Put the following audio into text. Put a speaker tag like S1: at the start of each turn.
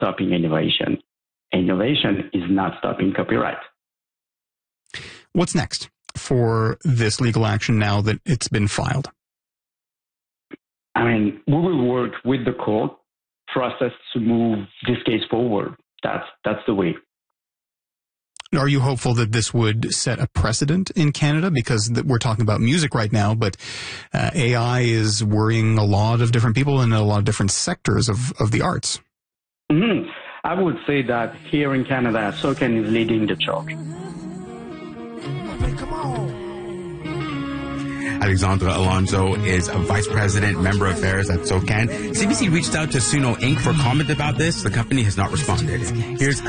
S1: stopping innovation. Innovation is not stopping copyright.
S2: What's next for this legal action now that it's been filed?
S1: I mean, we will work with the court process to move this case forward. That's the way.
S2: Are you hopeful that this would set a precedent in Canada? Because we're talking about music right now, but AI is worrying a lot of different people in a lot of different sectors of the arts.
S1: Mm-hmm. I would say that here in Canada, SOCAN is leading the charge.
S3: Alexandra Alonso is a vice president, member of affairs at SOCAN. CBC reached out to Suno Inc. for comment about this. The company has not responded. Here's